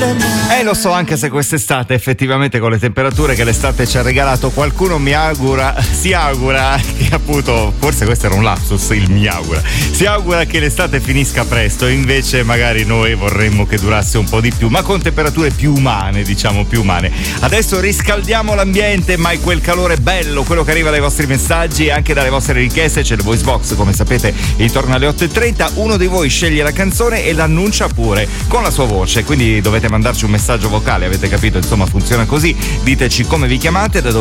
Lo so, anche se quest'estate effettivamente con le temperature che l'estate ci ha regalato, qualcuno si augura che appunto, forse questo era un lapsus, si augura che l'estate finisca presto, invece magari noi vorremmo che durasse un po' di più, ma con temperature più umane, diciamo più umane. Adesso riscaldiamo l'ambiente, ma è quel calore bello, quello che arriva dai vostri messaggi e anche dalle vostre richieste. C'è il voice box, come sapete, intorno alle 8:30, uno di voi sceglie la canzone e l'annuncia pure con la sua voce, quindi dovete mandarci un messaggio vocale, avete capito? Insomma, funziona così. Diteci come vi chiamate, da dove